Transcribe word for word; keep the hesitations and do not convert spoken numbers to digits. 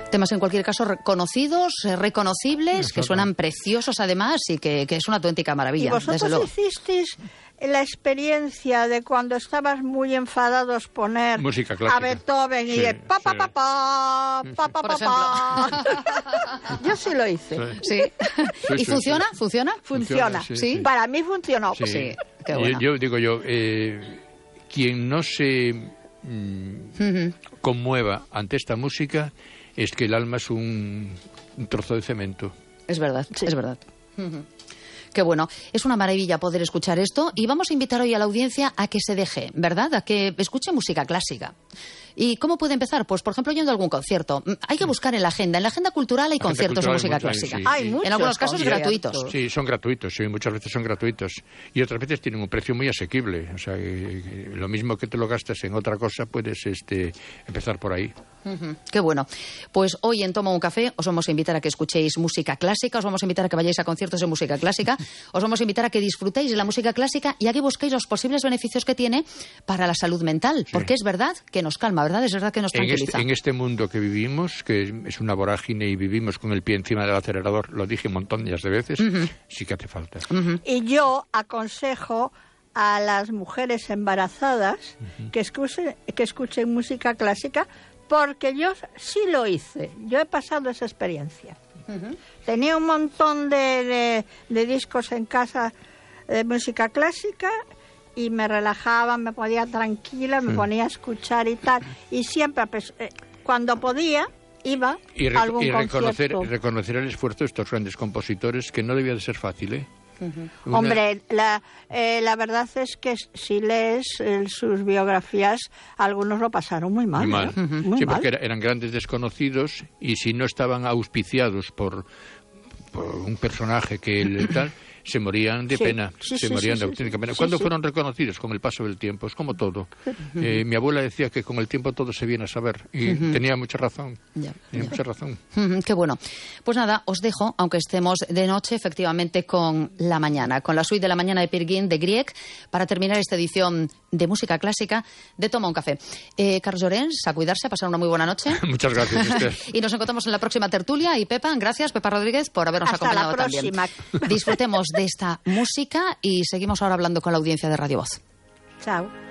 Temas en cualquier caso reconocidos, reconocibles, que suenan preciosos además y que, que es una auténtica maravilla. ¿Y vosotros desde luego. hicisteis la experiencia de cuando estabas muy enfadados poner música clásica a Beethoven y sí, de pa pa sí. pa pa pa pa Por pa pa? Yo sí lo hice. Sí. Sí, ¿Y sí, funciona? sí. ¿Funciona? Funciona. Sí, ¿Sí? sí. Para mí funcionó. Sí. Sí, qué yo, bueno. yo digo yo, eh, quien no se mm, Ujú. conmueva ante esta música es que el alma es un, un trozo de cemento. Es verdad, es verdad. Ujú. Qué bueno, es una maravilla poder escuchar esto y vamos a invitar hoy a la audiencia a que se deje, ¿verdad? A que escuche música clásica. ¿Y cómo puede empezar? Pues, por ejemplo, yendo a algún concierto. Hay que buscar en la agenda. En la agenda cultural hay La agenda conciertos de cultural música hay mucho, clásica. sí, Hay sí. muchos En algunos casos conciertos. gratuitos. Sí, son gratuitos, sí, muchas veces son gratuitos. Y otras veces tienen un precio muy asequible. O sea, eh, eh, lo mismo que te lo gastas en otra cosa, puedes este, empezar por ahí. Ujú. Qué bueno. Pues hoy en Toma un Café os vamos a invitar a que escuchéis música clásica, os vamos a invitar a que vayáis a conciertos de música clásica, os vamos a invitar a que disfrutéis de la música clásica y a que busquéis los posibles beneficios que tiene para la salud mental. Sí. Porque es verdad que nos calma, ¿verdad? Es verdad que nos En tranquiliza. este, en este mundo que vivimos, que es una vorágine y vivimos con el pie encima del acelerador, lo dije un montón de veces, Ujú. sí que hace falta. Ujú. Y yo aconsejo a las mujeres embarazadas que escuchen, que escuchen música clásica, porque yo sí lo hice. Yo he pasado esa experiencia. Ujú. Tenía un montón de, de, de discos en casa de música clásica y me relajaba, me ponía tranquila, me ponía a escuchar y tal. Y siempre, pues, eh, cuando podía, iba Y, a re- algún y reconocer, concierto. reconocer el esfuerzo de estos grandes compositores, que no debía de ser fácil, ¿eh? Una- Hombre, la, eh, la verdad es que si lees eh, sus biografías, algunos lo pasaron muy mal. Muy mal. ¿eh? Muy Sí, mal. porque era- eran grandes desconocidos y si no estaban auspiciados por, por un personaje que el tal, se morían de Sí, pena, sí, se sí, morían sí, de sí, auténtica sí, pena. sí, ¿Cuándo sí. fueron reconocidos? Con el paso del tiempo, es como todo. Eh, mi abuela decía que con el tiempo todo se viene a saber y tenía mucha razón, Ya, tenía ya. mucha razón. Ujú, qué bueno. Pues nada, os dejo, aunque estemos de noche, efectivamente, con la mañana, con la suite de la mañana de Peer Gynt de Grieg, para terminar esta edición de música clásica de Toma un Café. Eh, Carlos Llorens, a cuidarse, a pasar una muy buena noche. Muchas gracias, Esther. Y nos encontramos en la próxima tertulia. Y Pepa, gracias, Pepa Rodríguez, por habernos Hasta la acompañado también. próxima. Disfrutemos de esta música y seguimos ahora hablando con la audiencia de Radio Voz. Chao.